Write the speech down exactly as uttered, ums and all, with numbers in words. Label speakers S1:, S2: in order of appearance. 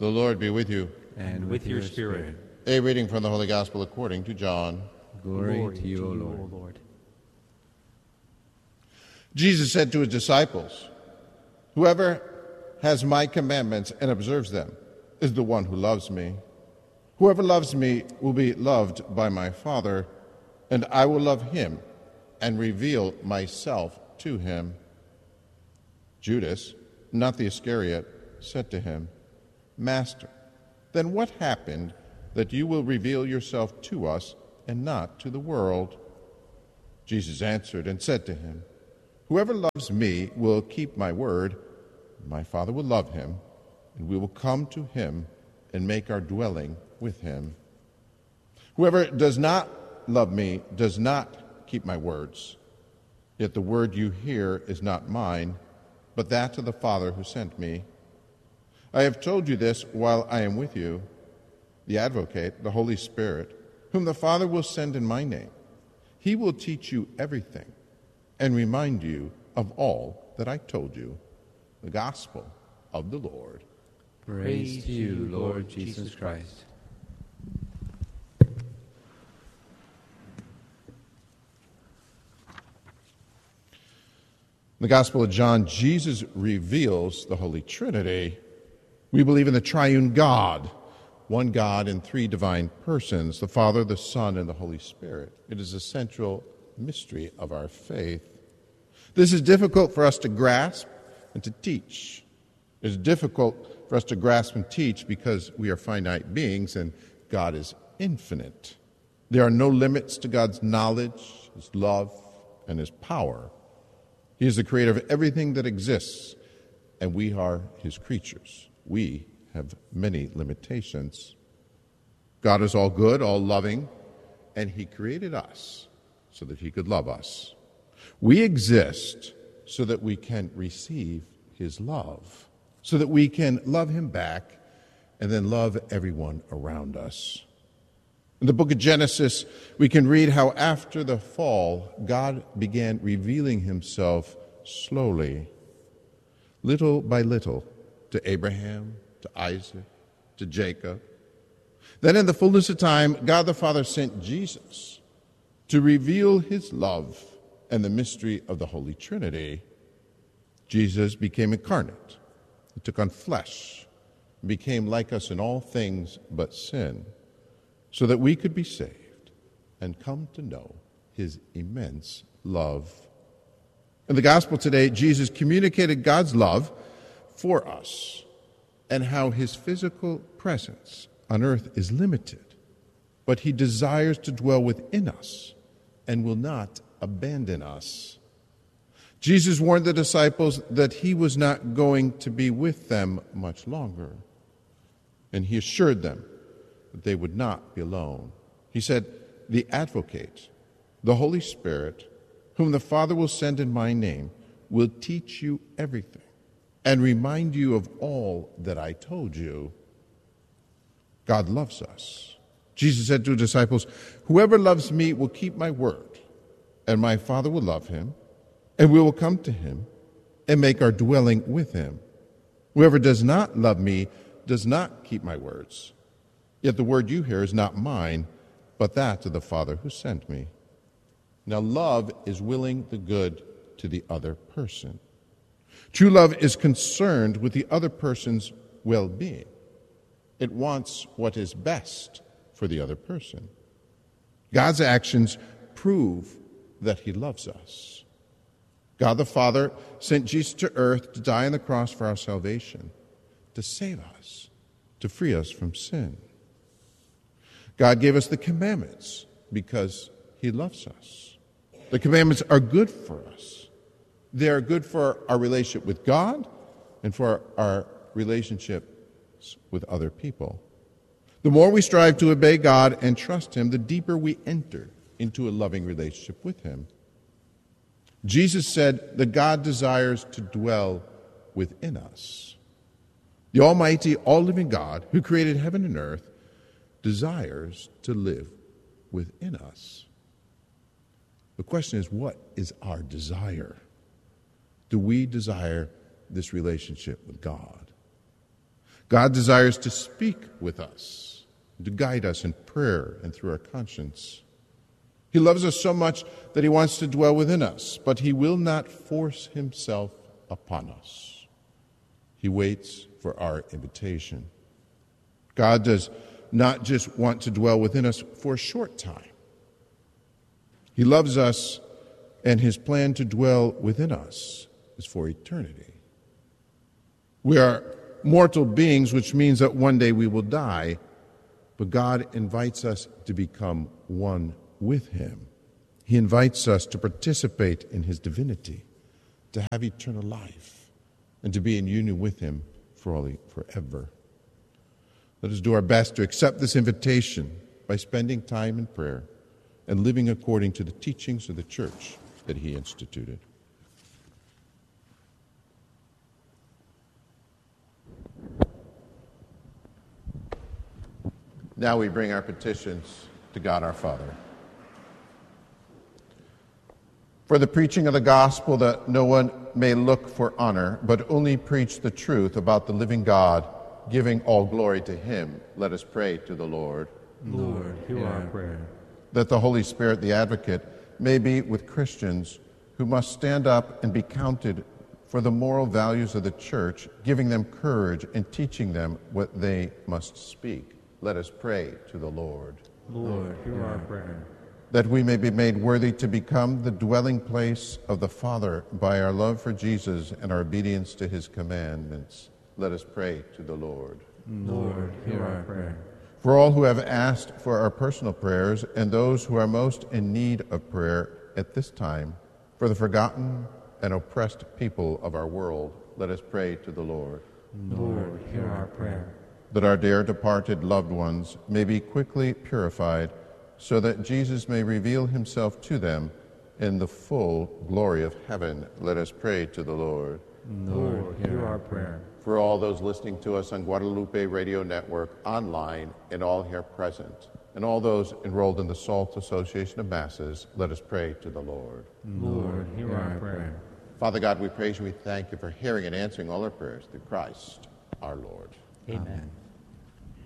S1: The Lord be with you.
S2: And with your spirit.
S1: A reading from the Holy Gospel according to John.
S2: Glory, Glory to you, O Lord. O Lord.
S1: Jesus said to his disciples, "Whoever has my commandments and observes them is the one who loves me. Whoever loves me will be loved by my Father, and I will love him and reveal myself to him." Judas, not the Iscariot, said to him, "Master, then what happened that you will reveal yourself to us and not to the world?" Jesus answered and said to him, "Whoever loves me will keep my word. My Father will love him, and we will come to him and make our dwelling with him. Whoever does not love me does not keep my words. Yet the word you hear is not mine, but that of the Father who sent me. I have told you this while I am with you. The Advocate, the Holy Spirit, whom the Father will send in my name, he will teach you everything and remind you of all that I told you." The Gospel of the Lord.
S2: Praise to you, Lord Jesus Christ.
S1: In the Gospel of John, Jesus reveals the Holy Trinity. We believe in the triune God, one God in three divine persons, the Father, the Son, and the Holy Spirit. It is a central mystery of our faith. This is difficult for us to grasp and to teach. It is difficult for us to grasp and teach because we are finite beings and God is infinite. There are no limits to God's knowledge, his love, and his power. He is the creator of everything that exists, and we are his creatures. We have many limitations. God is all good, all loving, and he created us so that he could love us. We exist so that we can receive his love, so that we can love him back and then love everyone around us. In the book of Genesis, we can read how after the fall, God began revealing himself slowly, little by little, to Abraham, to Isaac, to Jacob. Then in the fullness of time, God the Father sent Jesus to reveal his love and the mystery of the Holy Trinity. Jesus became incarnate. He took on flesh and became like us in all things but sin, so that we could be saved and come to know his immense love. In the gospel today, Jesus communicated God's love for us and how his physical presence on earth is limited, but he desires to dwell within us and will not abandon us. Jesus warned the disciples that he was not going to be with them much longer, and he assured them that they would not be alone. He said, "The Advocate, the Holy Spirit, whom the Father will send in my name, will teach you everything and remind you of all that I told you." God loves us. Jesus said to his disciples, "Whoever loves me will keep my word, and my Father will love him, and we will come to him and make our dwelling with him. Whoever does not love me does not keep my words. Yet the word you hear is not mine, but that of the Father who sent me." Now, love is willing the good to the other person. True love is concerned with the other person's well-being. It wants what is best for the other person. God's actions prove that he loves us. God the Father sent Jesus to earth to die on the cross for our salvation, to save us, to free us from sin. God gave us the commandments because he loves us. The commandments are good for us. They are good for our relationship with God and for our relationships with other people. The more we strive to obey God and trust him, the deeper we enter into a loving relationship with him. Jesus said that God desires to dwell within us. The Almighty, all-living God, who created heaven and earth, desires to live within us. The question is, what is our desire? Do we desire this relationship with God? God desires to speak with us, to guide us in prayer and through our conscience. He loves us so much that he wants to dwell within us, but he will not force himself upon us. He waits for our invitation. God does not just want to dwell within us for a short time. He loves us, and his plan to dwell within us is for eternity. We are mortal beings, which means that one day we will die, but God invites us to become one with him. He invites us to participate in his divinity, to have eternal life, and to be in union with him for all forever. Let us do our best to accept this invitation by spending time in prayer and living according to the teachings of the church that he instituted. Now we bring our petitions to God our Father. For the preaching of the gospel, that no one may look for honor, but only preach the truth about the living God, giving all glory to him, let us pray to the Lord.
S2: Lord, hear our prayer.
S1: That the Holy Spirit, the advocate, may be with Christians who must stand up and be counted for the moral values of the church, giving them courage and teaching them what they must speak. Let us pray to the Lord.
S2: Lord, hear our prayer.
S1: That we may be made worthy to become the dwelling place of the Father by our love for Jesus and our obedience to his commandments. Let us pray to the Lord.
S2: Lord, hear our prayer.
S1: For all who have asked for our personal prayers and those who are most in need of prayer at this time, for the forgotten and oppressed people of our world, let us pray to the Lord.
S2: Lord, hear our prayer.
S1: That our dear departed loved ones may be quickly purified, so that Jesus may reveal himself to them in the full glory of heaven. Let us pray to the Lord.
S2: Lord, hear our prayer.
S1: For all those listening to us on Guadalupe Radio Network, online, and all here present, and all those enrolled in the SALT Association of Masses, let us pray to the Lord.
S2: Lord, hear our prayer.
S1: Father God, we praise you, we thank you for hearing and answering all our prayers through Christ our Lord.
S2: Amen.